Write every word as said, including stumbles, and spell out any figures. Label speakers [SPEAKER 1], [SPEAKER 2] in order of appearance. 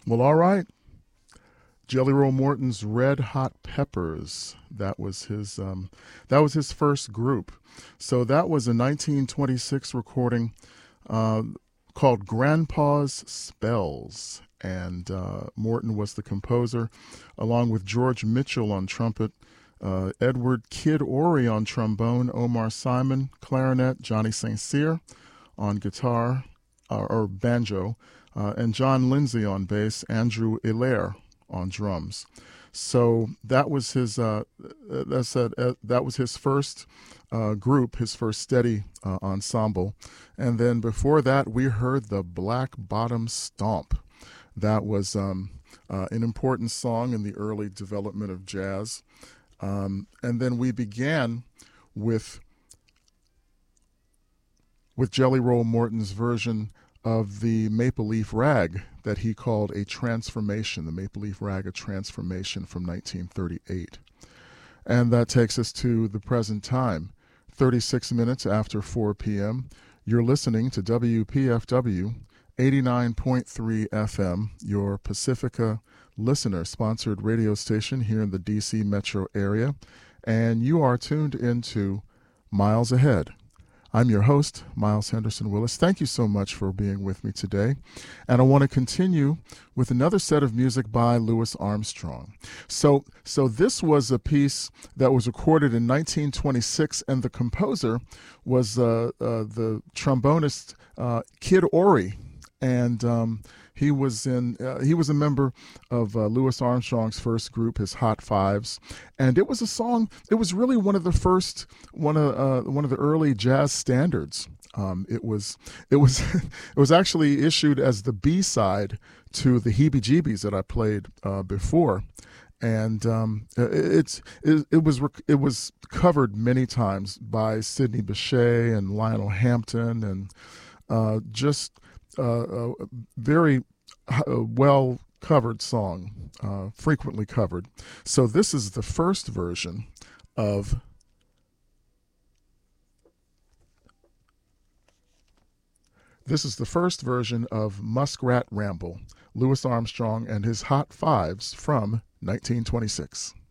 [SPEAKER 1] Well, all right. Jelly Roll Morton's Red Hot Peppers. That was his. Um, that was his first group. So that was a nineteen twenty-six recording uh, called Grandpa's Spells, and uh, Morton was the composer, along with George Mitchell on trumpet, uh, Edward Kid Ory on trombone, Omar Simon clarinet, Johnny Saint Cyr on guitar uh, or banjo, uh, and John Lindsay on bass, Andrew Hilaire on drums. So that was his. Uh, that's a, uh, that was his first uh, group, his first steady uh, ensemble, and then before that we heard the Black Bottom Stomp. That was um, uh, an important song in the early development of jazz, um, and then we began with with Jelly Roll Morton's version of the Maple Leaf Rag that he called a transformation, the Maple Leaf Rag, a transformation from nineteen thirty-eight. And that takes us to the present time, thirty-six minutes after four p.m. You're listening to W P F W eighty-nine point three F M, your Pacifica listener-sponsored radio station here in the D C metro area, and you are tuned into Miles Ahead. I'm your host, Miles Henderson Willis. Thank you so much for being with me today. And I want to continue with another set of music by Louis Armstrong. So, so this was a piece that was recorded in nineteen twenty-six, and the composer was uh, uh, the trombonist uh, Kid Ory. And um, he was in. Uh, he was a member of uh, Louis Armstrong's first group, his Hot Fives, and it was a song. It was really one of the first, one of uh, one of the early jazz standards. Um, it was. It was. It was actually issued as the B side to the Heebie Jeebies that I played uh, before, and um, it, it's. It, it was. It was covered many times by Sidney Bechet and Lionel Hampton, and uh, just. Uh, a very uh, well covered song, uh, frequently covered. So this is the first version of this is the first version of Muskrat Ramble, Louis Armstrong and his Hot Fives from nineteen twenty-six.